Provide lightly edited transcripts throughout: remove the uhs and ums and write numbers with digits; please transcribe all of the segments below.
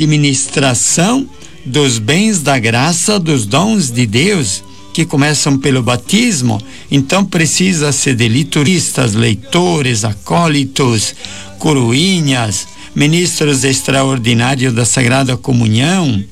administração dos bens da graça, dos dons de Deus, que começam pelo batismo. Então precisa-se de liturgistas, leitores, acólitos, coroinhas, ministros extraordinários da Sagrada Comunhão,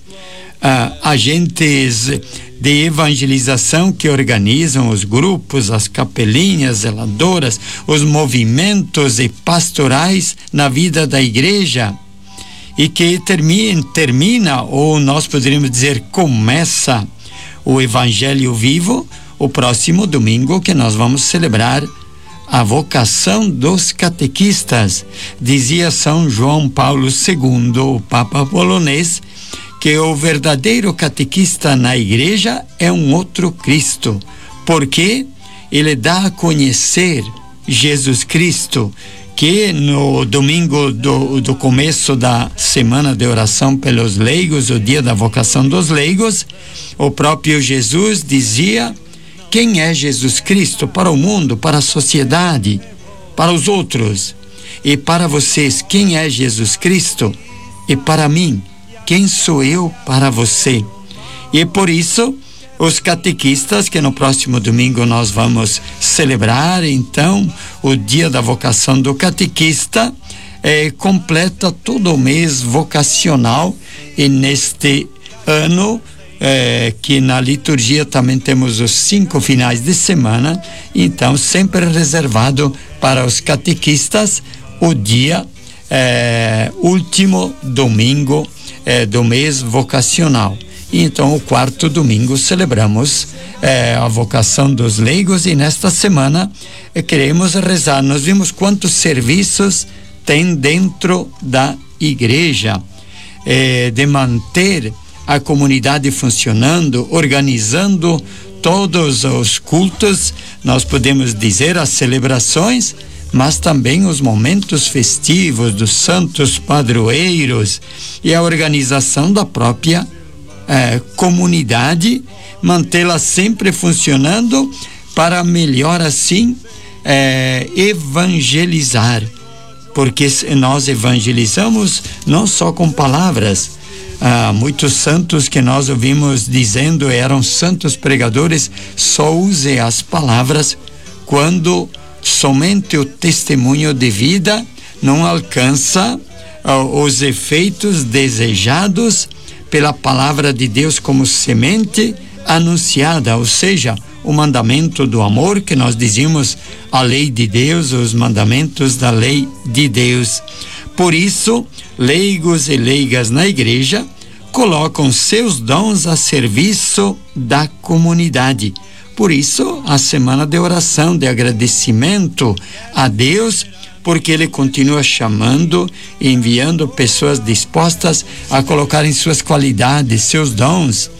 agentes de evangelização que organizam os grupos, as capelinhas, zeladoras, os movimentos e pastorais na vida da igreja, e que termina, ou nós poderíamos dizer, começa o Evangelho vivo o próximo domingo, que nós vamos celebrar a vocação dos catequistas. Dizia São João Paulo II, o Papa polonês, que o verdadeiro catequista na igreja é um outro Cristo, porque ele dá a conhecer Jesus Cristo, que no domingo do começo da semana de oração pelos leigos, o dia da vocação dos leigos, o próprio Jesus dizia quem é Jesus Cristo para o mundo, para a sociedade, para os outros. E para vocês, quem é Jesus Cristo? E para mim, quem sou eu para você? E por isso, os catequistas, que no próximo domingo nós vamos celebrar, então, o dia da vocação do catequista, completa todo o mês vocacional. E neste ano, que na liturgia também temos os 5 finais de semana, então sempre reservado para os catequistas o dia último domingo do mês vocacional. E então o 4º domingo celebramos a vocação dos leigos, e nesta semana queremos rezar. Nós vimos quantos serviços tem dentro da igreja, de manter a comunidade funcionando, organizando todos os cultos, nós podemos dizer as celebrações, mas também os momentos festivos dos santos padroeiros e a organização da própria comunidade, mantê-la sempre funcionando para melhor assim evangelizar, porque nós evangelizamos não só com palavras. Muitos santos que nós ouvimos dizendo eram santos pregadores, só use as palavras quando somente o testemunho de vida não alcança os efeitos desejados pela palavra de Deus como semente anunciada, ou seja, o mandamento do amor, que nós dizíamos a lei de Deus, os mandamentos da lei de Deus. Por isso, leigos e leigas na igreja colocam seus dons a serviço da comunidade. Por isso, a semana de oração, de agradecimento a Deus, porque Ele continua chamando e enviando pessoas dispostas a colocarem suas qualidades, seus dons,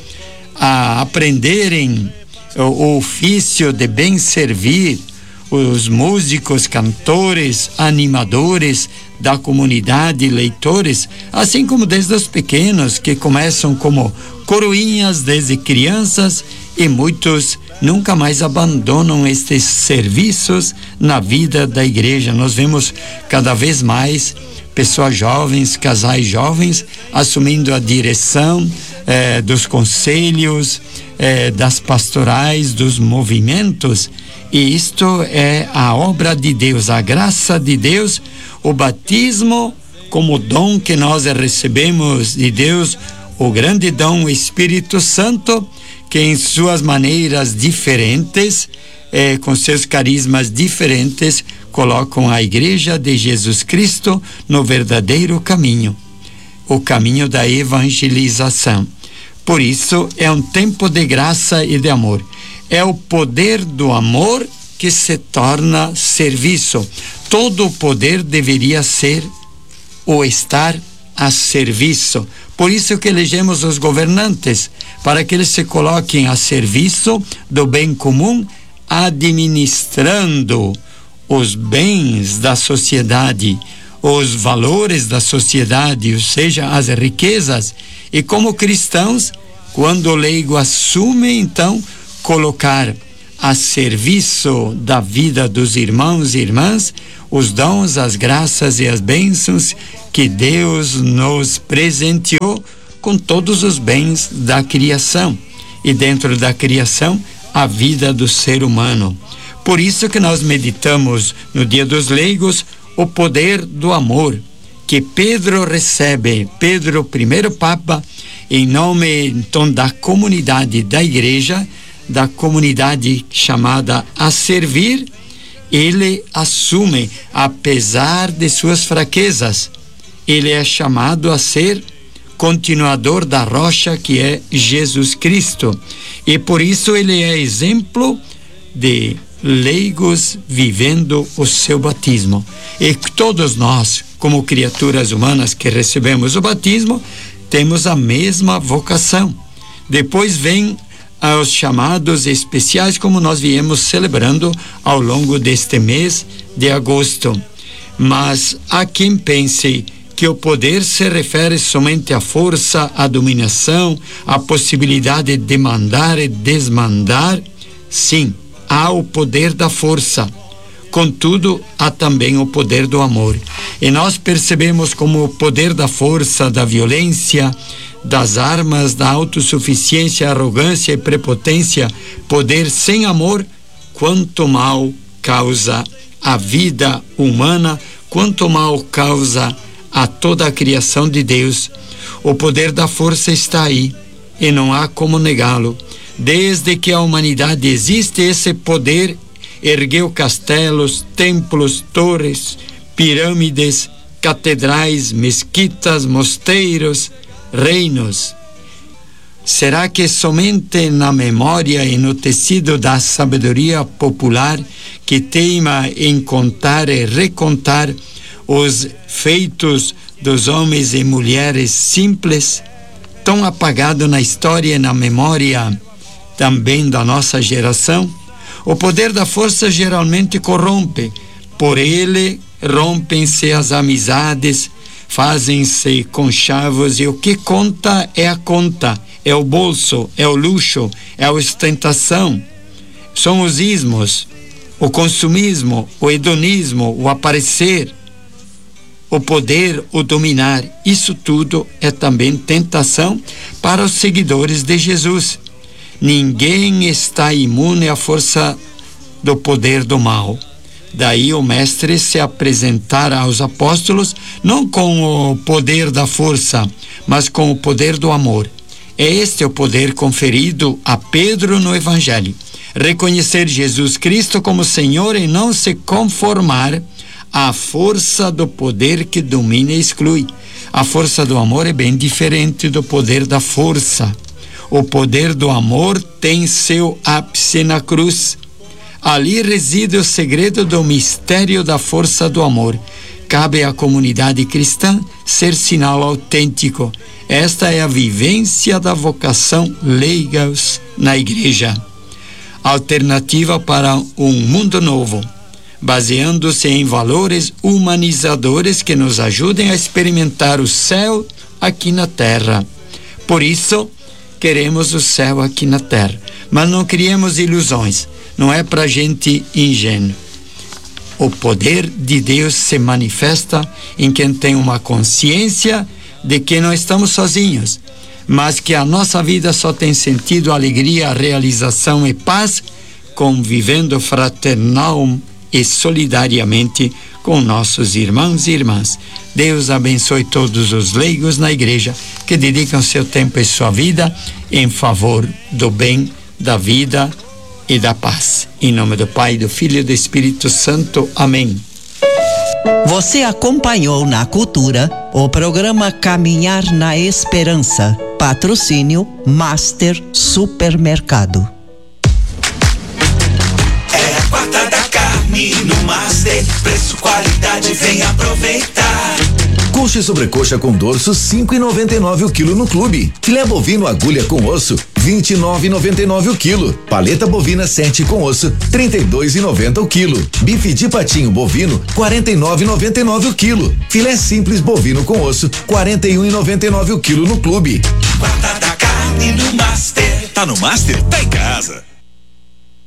a aprenderem o ofício de bem servir, os músicos, cantores, animadores da comunidade, leitores, assim como desde os pequenos, que começam como coroinhas desde crianças, e muitos nunca mais abandonam estes serviços na vida da igreja. Nós vemos cada vez mais pessoas jovens, casais jovens, assumindo a direção dos conselhos, das pastorais, dos movimentos, e isto é a obra de Deus, a graça de Deus, o batismo como dom que nós recebemos de Deus, o grande dom, o Espírito Santo, que em suas maneiras diferentes, com seus carismas diferentes, colocam a Igreja de Jesus Cristo no verdadeiro caminho, o caminho da evangelização. Por isso, é um tempo de graça e de amor. É o poder do amor que se torna serviço. Todo o poder deveria ser ou estar a serviço. Por isso que elegemos os governantes, para que eles se coloquem a serviço do bem comum, administrando os bens da sociedade, os valores da sociedade, ou seja, as riquezas. E como cristãos, quando o leigo assume, então, colocar a serviço da vida dos irmãos e irmãs os dons, as graças e as bênçãos que Deus nos presenteou com todos os bens da criação. E dentro da criação, a vida do ser humano. Por isso que nós meditamos no Dia dos Leigos o poder do amor que Pedro recebe, Pedro, primeiro Papa, em nome então da comunidade da igreja, da comunidade chamada a servir. Ele assume, apesar de suas fraquezas, ele é chamado a ser continuador da rocha que é Jesus Cristo, e por isso ele é exemplo de leigos vivendo o seu batismo. E todos nós, como criaturas humanas que recebemos o batismo, temos a mesma vocação. Depois vem aos chamados especiais, como nós viemos celebrando ao longo deste mês de agosto. Mas há quem pense que o poder se refere somente à força, à dominação, à possibilidade de mandar e desmandar. Sim, há o poder da força. Contudo, há também o poder do amor. E nós percebemos como o poder da força, da violência, das armas, da autossuficiência, arrogância e prepotência, poder sem amor, quanto mal causa a vida humana, quanto mal causa a toda a criação de Deus. O poder da força está aí e não há como negá-lo. Desde que a humanidade existe, esse poder ergueu castelos, templos, torres, pirâmides, catedrais, mesquitas, mosteiros, reinos. Será que somente na memória e no tecido da sabedoria popular que teima em contar e recontar os feitos dos homens e mulheres simples, tão apagado na história e na memória também da nossa geração? O poder da força geralmente corrompe. Por ele rompem-se as amizades, fazem-se conchavos, e o que conta é a conta, é o bolso, é o luxo, é a ostentação. São os ismos, o consumismo, o hedonismo, o aparecer, o poder, o dominar. Isso tudo é também tentação para os seguidores de Jesus. Ninguém está imune à força do poder do mal. Daí o mestre se apresentar aos apóstolos não com o poder da força, mas com o poder do amor. É este o poder conferido a Pedro no Evangelho. Reconhecer Jesus Cristo como Senhor e não se conformar à força do poder que domina e exclui. A força do amor é bem diferente do poder da força. O poder do amor tem seu ápice na cruz. Ali reside o segredo do mistério da força do amor. Cabe à comunidade cristã ser sinal autêntico. Esta é a vivência da vocação leigos na igreja. Alternativa para um mundo novo, baseando-se em valores humanizadores que nos ajudem a experimentar o céu aqui na terra. Por isso, queremos o céu aqui na terra, mas não criemos ilusões. Não é para gente ingênua. O poder de Deus se manifesta em quem tem uma consciência de que não estamos sozinhos, mas que a nossa vida só tem sentido, alegria, realização e paz convivendo fraternal e solidariamente com nossos irmãos e irmãs. Deus abençoe todos os leigos na igreja que dedicam seu tempo e sua vida em favor do bem, da vida e da paz. Em nome do Pai, do Filho e do Espírito Santo. Amém. Você acompanhou na Cultura o programa Caminhar na Esperança. Patrocínio Master Supermercado. É a quarta da carne no Master. Preço, qualidade, vem aproveitar. Coxa e sobrecoxa com dorso 5,99 o quilo no clube. Filé bovino agulha com osso 29,99 o quilo. Paleta bovina 7 com osso 32,90 o quilo. Bife de patinho bovino 49,99 o quilo. Filé simples bovino com osso 41,99 o quilo no clube. Quarta da carne no Master. Tá no Master? Tá em casa.